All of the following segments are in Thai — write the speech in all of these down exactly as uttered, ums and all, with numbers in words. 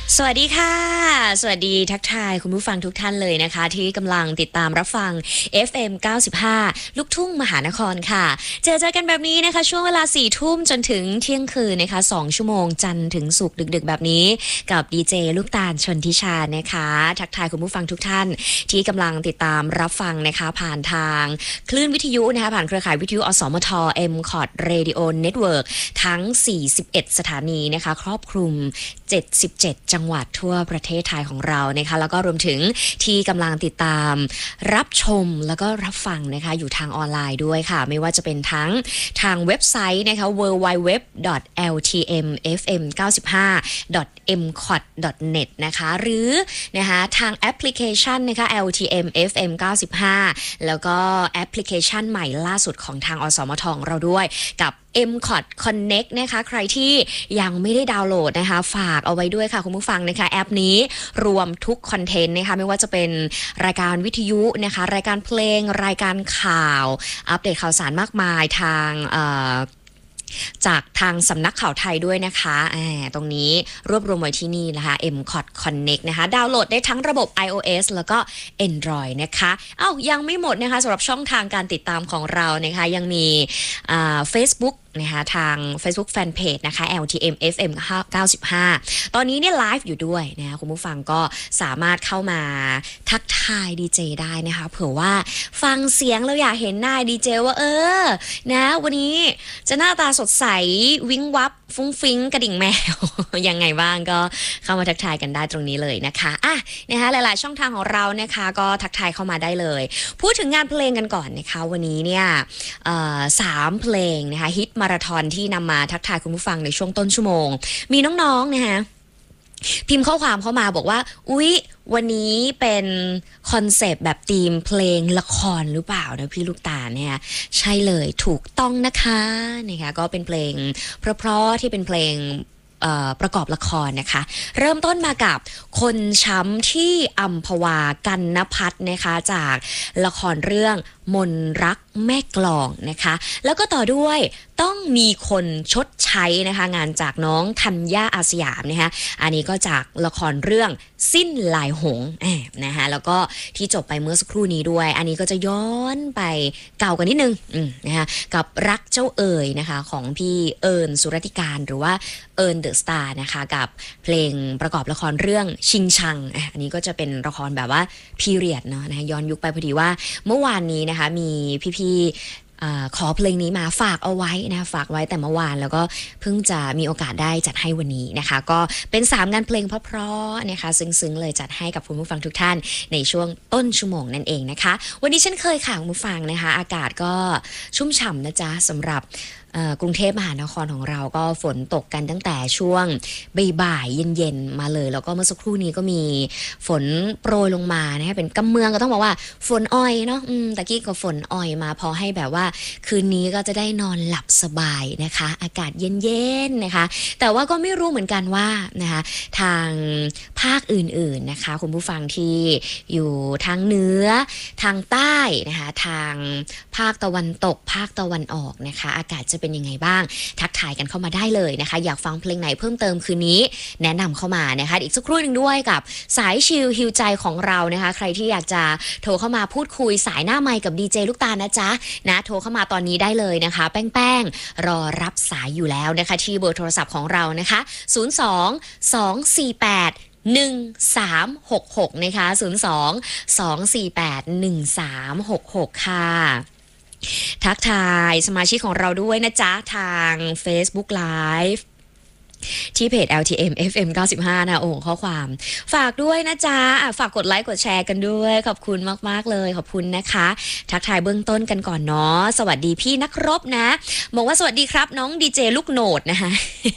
สวัสดีค่ะสวัสดีทักทายคุณผู้ฟังทุกท่านเลยนะคะที่กำลังติดตามรับฟัง เอฟ เอ็ม เก้าสิบห้า ลูกทุ่งมหานครค่ะเจอเจอกันแบบนี้นะคะช่วงเวลาสี่ทุ่มจนถึงเที่ยงคืนนะคะสองชั่วโมงจันทร์ถึงศุกร์ดึกๆแบบนี้กับดีเจลูกตาลชนทิชานะคะทักทายคุณผู้ฟังทุกท่านที่กำลังติดตามรับฟังนะคะผ่านทางคลื่นวิทยุนะคะผ่านเครือข่ายวิทยุอสมท เอ็ม คอท Radio Network ทั้งสี่สิบเอ็ดสถานีนะคะครอบคลุมเจ็ดสิบเจ็ดจังหวัดทั่วประเทศไทยของเรานะคะแล้วก็รวมถึงที่กำลังติดตามรับชมแล้วก็รับฟังนะคะอยู่ทางออนไลน์ด้วยค่ะไม่ว่าจะเป็นทั้งทางเว็บไซต์นะคะ ดับเบิลยู ดับเบิลยู ดับเบิลยู ดอท แอล ที เอ็ม เอฟ เอ็ม เก้าสิบห้า ดอท เอ็ม คอท ดอท เน็ต นะคะหรือนะคะทางแอปพลิเคชันนะคะ แอล ที เอ็ม เอฟ เอ็ม เก้าสิบห้า แล้วก็แอปพลิเคชันใหม่ล่าสุดของทางอสมทของเราด้วยกับ เอ็ม คอท Connect นะคะใครที่ยังไม่ได้ดาวน์โหลดนะคะฝากเอาไว้ด้วยค่ะคุณผู้ฟังนะคะแอปนี้รวมทุกคอนเทนต์นะคะไม่ว่าจะเป็นรายการวิทยุนะคะรายการเพลงรายการข่าวอัปเดตข่าวสารมากมายทางเอ่อจากทางสำนักข่าวไทยด้วยนะคะตรงนี้รวบรวมไว้ที่นี่นะคะ เอ็ม คอท Connect นะคะดาวน์โหลดได้ทั้งระบบ iOS แล้วก็ Android นะคะเอ้ายังไม่หมดนะคะสำหรับช่องทางการติดตามของเรานะคะยังมีอ่า Facebookนะคะทาง Facebook Fanpage นะคะ แอล ที เอ็ม เอฟ เอ็ม เก้าสิบห้า ตอนนี้เนี่ยไลฟ์อยู่ด้วยนะคะคุณผู้ฟังก็สามารถเข้ามาทักทายดีเจได้นะคะเผื่อว่าฟังเสียงแล้วอยากเห็นหน้าดีเจว่าเออนะวันนี้จะหน้าตาสดใสวิ้งวับฟุ้งฟิ้งกระดิ่งแมว ยังไงบ้างก็เข้ามาทักทายกันได้ตรงนี้เลยนะคะอ่ะนะคะหลายๆช่องทางของเรานะคะก็ทักทายเข้ามาได้เลยพูดถึงงานเพลงกันก่อนนะคะวันนี้เนี่ยสามเพลงนะคะฮิตมาราธอนที่นำมาทักทายคุณผู้ฟังในช่วงต้นชั่วโมงมีน้องๆนะคะพิมพ์ข้อความเข้ามาบอกว่าอุ๊ยวันนี้เป็นคอนเซปต์แบบธีมเพลงละครหรือเปล่านะพี่ลูกตาเนี่ยใช่เลยถูกต้องนะคะนะคะก็เป็นเพลงเพราะๆที่เป็นเพลงประกอบละครนะคะเริ่มต้นมากับคนช้ำที่อัมพวากันณภัทรนะคะจากละครเรื่องมนรักแม่กลองนะคะแล้วก็ต่อด้วยต้องมีคนชดใช้นะคะงานจากน้องธัญญาอาสยามนะคะอันนี้ก็จากละครเรื่องสิ้นลายหงส์นะคะแล้วก็ที่จบไปเมื่อสักครู่นี้ด้วยอันนี้ก็จะย้อนไปเก่ากันนิดนึงนะคะกับรักเจ้าเอ๋ยนะคะของพี่เอิญสุรติการหรือว่าเอิญเดอะสตาร์นะคะกับเพลงประกอบละครเรื่องชิงชังอันนี้ก็จะเป็นละครแบบว่าพีเรียดเนาะนะคะย้อนยุคไปพอดีว่าเมื่อวานนี้นะคะมีพี่ๆขอเพลงนี้มาฝากเอาไว้นะฝากไว้แต่เมื่อวานแล้วก็เพิ่งจะมีโอกาสได้จัดให้วันนี้นะคะก็เป็นสามงานเพลงเพราะๆนะคะซึ้งๆเลยจัดให้กับคุณผู้ฟังทุกท่านในช่วงต้นชั่วโมงนั่นเองนะคะวันนี้เช่นเคยค่ะคุณผู้ฟังนะคะอากาศก็ชุ่มฉ่ำนะจ๊ะสำหรับกรุงเทพมหานครของเราก็ฝนตกกันตั้งแต่ช่วงบ่ายๆเย็นๆมาเลยแล้วก็เมื่อสักครู่นี้ก็มีฝนโปรยลงมานะคะเป็นกำเมืองก็ต้องบอกว่าฝนอ้อยเนาะตะกี้ก็ฝนอ้อยมาพอให้แบบว่าคืนนี้ก็จะได้นอนหลับสบายนะคะอากาศเย็นๆนะคะแต่ว่าก็ไม่รู้เหมือนกันว่านะคะทางภาคอื่นๆนะคะคุณผู้ฟังที่อยู่ทางเหนือทางใต้นะคะทางภาคตะวันตกภาคตะวันออกนะคะอากาศจะเป็นยังไงบ้างทักทายกันเข้ามาได้เลยนะคะอยากฟังเพลงไหนเพิ่มเติมคืนนี้แนะนำเข้ามานะคะอีกสักครู่หนึ่งด้วยกับสายชิลฮิวใจของเรานะคะใครที่อยากจะโทรเข้ามาพูดคุยสายหน้าไมค์กับดีเจลูกตาลนะจ๊ะนะโทรเข้ามาตอนนี้ได้เลยนะคะแป้งๆรอรับสายอยู่แล้วนะคะที่เบอร์โทรศัพท์ของเรานะคะศูนย์ สอง สอง สี่ แปด หนึ่ง สาม หก หกนะคะศูนย์ สอง สอง สี่ แปด หนึ่ง สาม หก หกค่ะทักทายสมาชิกของเราด้วยนะจ๊ะทาง Facebook Live ที่เพจ แอล ที เอ็ม เอฟ เอ็ม เก้าสิบห้า นะโอ้ข้อความฝากด้วยนะจ๊ะฝากกดไลค์กดแชร์กันด้วยขอบคุณมากๆเลยขอบคุณนะคะทักทายเบื้องต้นกันก่อนเนาะสวัสดีพี่นักรบนะบอกว่าสวัสดีครับน้องดีเจลูกโหนดนะคะ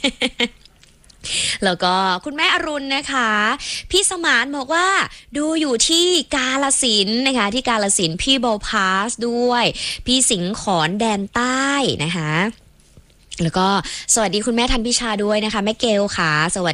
แล้วก็คุณแม่อรุณนะคะพี่สมานบอกว่าดูอยู่ที่กาฬสินธุ์นะคะที่กาฬสินธุ์พี่โบพาสด้วยพี่สิงห์ขอนแดนใต้นะคะแล้วก็สวัสดีคุณแม่ทันพิชาด้วยนะคะแม่เกลค่ะสวัส